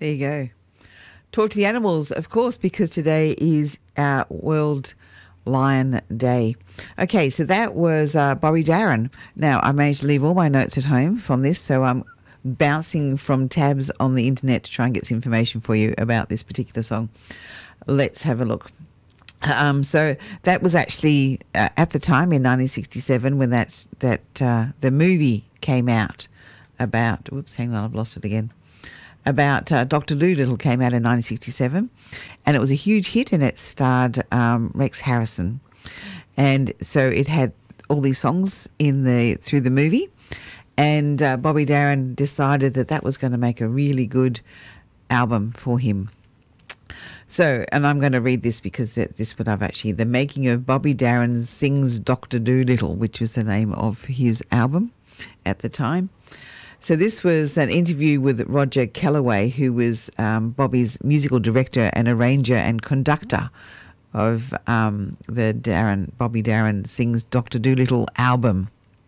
There you go. Talk to the animals, of course, because today is our World Lion Day. Okay, so that was Bobby Darin. Now, I managed to leave all my notes at home from this, so I'm bouncing from tabs on the internet to try and get some information for you about this particular song. Let's have a look. So that was actually at the time in 1967 when the movie came out about, hang on, I've lost it again, about Dr. Dolittle came out in 1967, and it was a huge hit, and it starred Rex Harrison. And so it had all these songs through the movie, and Bobby Darin decided that was going to make a really good album for him. So, and I'm going to read this because this would have actually, The Making of Bobby Darin Sings Dr. Dolittle, which was the name of his album at the time. So this was an interview with Roger Kellaway, who was Bobby's musical director and arranger and conductor of the Bobby Darin Sings Dr. Dolittle album.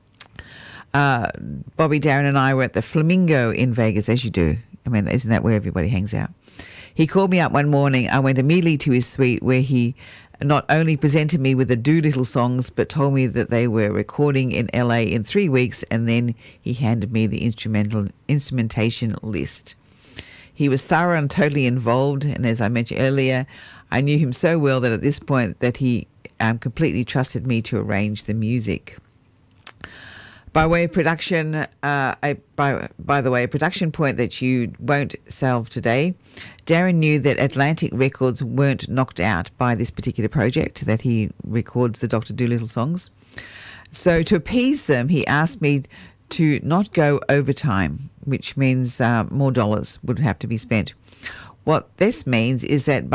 Bobby Darin and I were at the Flamingo in Vegas, as you do. I mean, isn't that where everybody hangs out? He called me up one morning. I went immediately to his suite, where he not only presented me with the Dolittle songs, but told me that they were recording in LA in 3 weeks, and then he handed me the instrumentation list. He was thorough and totally involved, and as I mentioned earlier, I knew him so well that at this point that he completely trusted me to arrange the music. By way of production, by the way, a production point that you won't solve today, Darin knew that Atlantic Records weren't knocked out by this particular project, that he records the Dr. Dolittle songs. So to appease them, he asked me to not go overtime, which means more dollars would have to be spent. What this means is that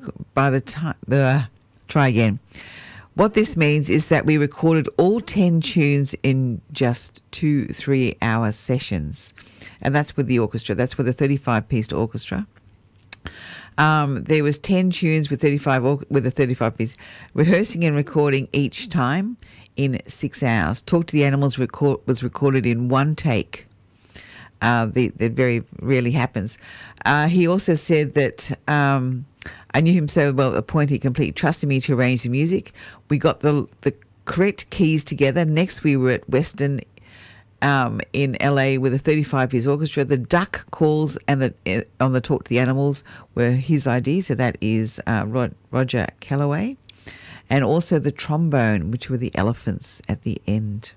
What this means is that we recorded all 10 tunes in just 2-3 hour sessions. And that's with the orchestra. That's with a 35-piece orchestra. There was 10 tunes with a 35-piece, rehearsing and recording each time in 6 hours. Talk to the Animals was recorded in one take. That very rarely happens. He also said that I knew him so well at the point he completely trusted me to arrange the music. We got the correct keys together. Next, we were at Weston in LA with a 35-piece orchestra. The duck calls and on the Talk to the Animals were his idea. So that is Roger Kellaway. And also the trombone, which were the elephants at the end.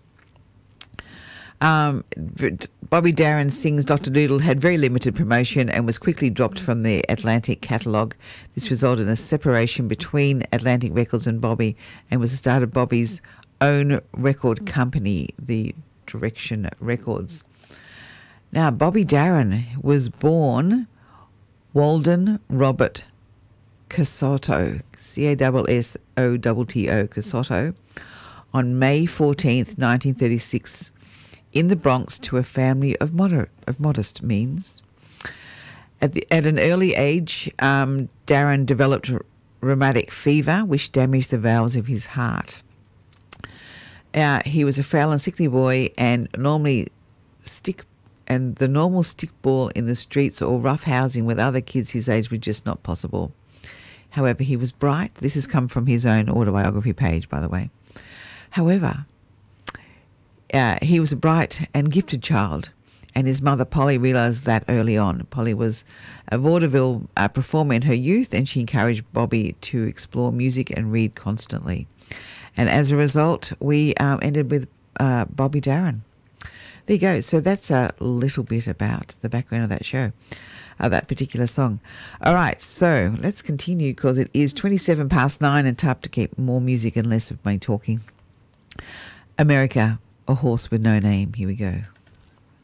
Bobby Darin Sings Dr. Dolittle had very limited promotion and was quickly dropped from the Atlantic catalogue. This resulted in a separation between Atlantic Records and Bobby, and was the start of Bobby's own record company, the Direction Records. Now, Bobby Darin was born Walden Robert Casotto, Cassoto, Casotto, on May 14th, 1936, in the Bronx, to a family of modest means. At an early age, Darin developed rheumatic fever, which damaged the valves of his heart. He was a frail and sickly boy, and the normal stickball in the streets or rough housing with other kids his age was just not possible. However, he was bright. This has come from his own autobiography page, by the way. However, he was a bright and gifted child, and his mother Polly realised that early on. Polly was a vaudeville performer in her youth, and she encouraged Bobby to explore music and read constantly. And as a result, we ended with Bobby Darin. There you go. So that's a little bit about the background of that show, that particular song. All right, so let's continue, because it is 27 past 9 and time to keep more music and less of me talking. America, a Horse with No Name. Here we go.